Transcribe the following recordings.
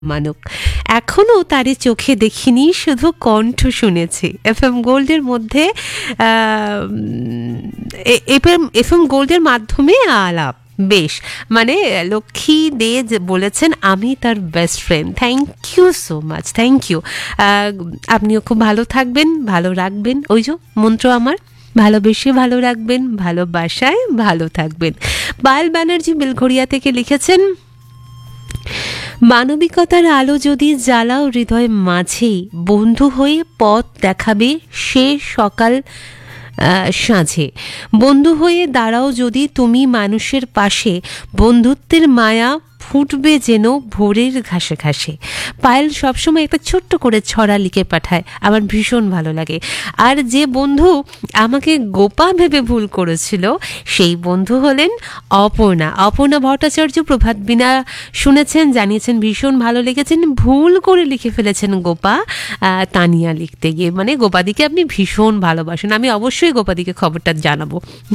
মানক এখনো তারে চোখে দেখিনি, শুধু কণ্ঠ শুনেছি। এফএম গোল্ডের মধ্যে এফএম গোল্ডের মাধ্যমে আলাপ। বেশ, মানে লক্ষ্মী দে বলেছেন আমি তার best friend. Thank you so much, thank you. আপনিও খুব ভালো থাকবেন, ভালো রাখবেন। ওই যে মন্ত্র আমার, ভালোবেসে ভালো রাখবেন, ভালোবাসায় ভালো থাকবেন। পায়েল ব্যানার্জি বেলঘরিয়া থেকে লিখেছেন, মানবিকতার আলো যদি জ্বালাও হৃদয় মাঝে, বন্ধু হয়ে পথ দেখাবে সে সকাল সাঁঝে। বন্ধু হয়ে দাঁড়াও যদি তুমি মানুষের পাশে, বন্ধুত্বের মায়া ফুটবে যেন ভোরের ঘাসে ঘাসে। পায়েল সবসময় একটা ছোট্ট করে ছড়া লিখে পাঠায়, আমার ভীষণ ভালো লাগে। আর যে বন্ধু আমাকে গোপা ভেবে ভুল করেছিল, সেই বন্ধু হলেন অপর্ণা। অপর্ণা ভট্টাচার্য প্রভাত বিনা শুনেছেন, জানিয়েছেন ভীষণ ভালো লেগেছেন। ভুল করে লিখে ফেলেছেন গোপা তানিয়া লিখতে গিয়ে, মানে গোপাদিকে আপনি ভীষণ ভালোবাসেন। আমি অবশ্যই গোপাদিকে খবরটা জানাবো।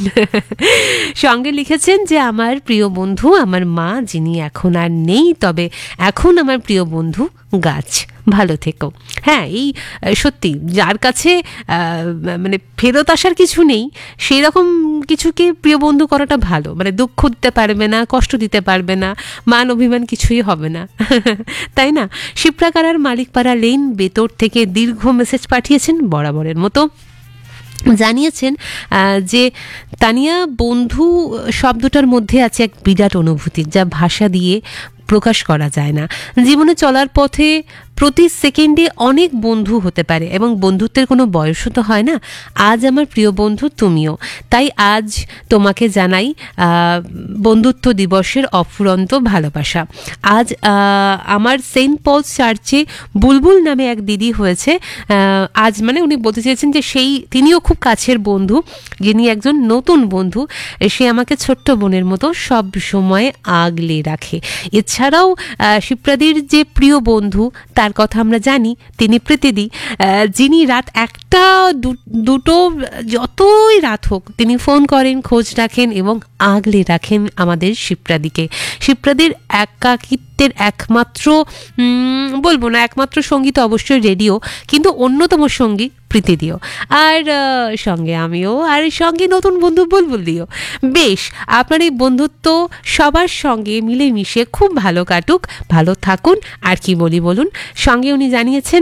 সঙ্গে লিখেছেন যে আমার প্রিয় বন্ধু আমার মা, যিনি এখন আর নেই, তবে এখন আমার প্রিয় বন্ধু গাছ, ভালো থেকো। হ্যাঁ, এই সত্যি যার কাছে মানে ফেরত আসার কিছু নেই, সেই রকম কিছুকে প্রিয় বন্ধু করাটা ভালো। মানে দুঃখ দিতে পারবে না, কষ্ট দিতে পারবে না, মান অভিমান কিছুই হবে না, তাই না? শিপ্রাকারার মালিকপাড়া লেন বেতর থেকে দীর্ঘ মেসেজ পাঠিয়েছেন বরাবরের মতো। জানিয়েছেন যে তানিয়া, বন্ধু শব্দটার মধ্যে আছে এক বিরাট অনুভূতি, যা ভাষা দিয়ে প্রকাশ করা যায় না। জীবনে চলার পথে প্রতি সেকেন্ডে অনেক বন্ধু হতে পারে এবং বন্ধুত্বের কোনো বয়সও তো হয় না। আজ আমার প্রিয় বন্ধু তুমিও, তাই আজ তোমাকে জানাই বন্ধুত্ব দিবসের অফুরন্ত ভালোবাসা। আজ আমার সেন্ট পল চার্চে বুলবুল নামে এক দিদি হয়েছে। আজ মানে উনি বলতে চেয়েছেন যে তিনিও খুব কাছের বন্ধু, যিনি একজন নতুন বন্ধু। সে আমাকে ছোট্ট বোনের মতো সব সময় আগলে রাখে। এছাড়াও শিপ্রাদির যে প্রিয় বন্ধু, তার কথা আমরা জানি, তিনি প্রীতিদি, যিনি রাত 1টা 2টো যতই রাত হোক তিনি ফোন করেন, খোঁজ রাখেন এবং আগলে রাখেন আমাদের শিপ্রাদিকে। শিপ্রাদির একাকিত্বের একমাত্র, বলবো না একমাত্র সঙ্গী তো অবশ্যই রেডিও, কিন্তু অন্যতম সঙ্গী প্রীতিদিও, আর সঙ্গে আমিও, আর সঙ্গে নতুন বন্ধু বুলবুল দিও। বেশ, আপনার এই বন্ধুত্ব সবার সঙ্গে মিলেমিশে খুব ভালো কাটুক, ভালো থাকুন। আর কি বলি বলুন। সঙ্গে উনি জানিয়েছেন,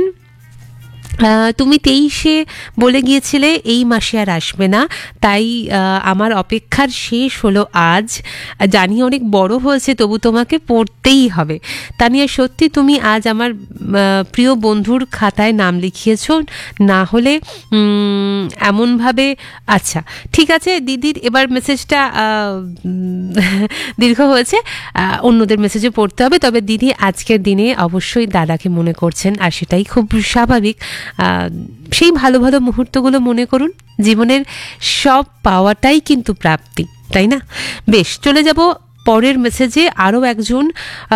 তুমি 23-এ বলে গিয়েছিলে এই মাসে আর আসবে না, তাই আমার অপেক্ষার শেষ হলো আজ। জানি অনেক বড় হয়েছে, তবু তোমাকে পড়তেই হবে। তানিয়া, সত্যি তুমি আজ আমার প্রিয় বন্ধুর খাতায় নাম লিখিয়েছ, না হলে এমনভাবে। আচ্ছা ঠিক আছে দিদির, এবার মেসেজটা দীর্ঘ হয়েছে, অন্যদের মেসেজে পড়তে হবে। তবে দিদি আজকের দিনে অবশ্যই দাদাকে মনে করছেন, আর সেটাই খুব স্বাভাবিক। সেই ভালো ভালো মুহূর্তগুলো মনে করুন। জীবনের সব পাওয়াটাই কিন্তু প্রাপ্তি, তাই না? বেশ, চলে যাব পরের মেসেজে। আরও একজন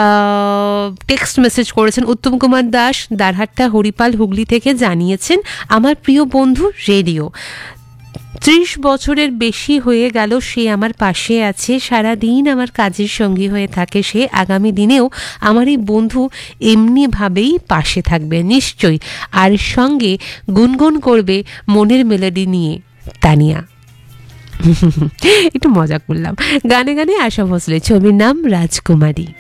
টেক্সট মেসেজ করেছেন, উত্তম কুমার দাস, দারহাট্টা হরিপাল হুগলি থেকে, জানিয়েছেন আমার প্রিয় বন্ধু রেডিও। 30 বছরের বেশি হয়ে গেল সে আমার পাশে আছে, সারাদিন আমার কাজের সঙ্গী হয়ে থাকে সে। আগামী দিনেও আমার এই বন্ধু এমনিভাবেই পাশে থাকবে নিশ্চয়ই, আর সঙ্গে গুনগুন করবে মনের মেলোডি নিয়ে। তানিয়া। একটু মজা করলাম। গানে গানে আশা ভোসলে, ছবির নাম রাজকুমারী।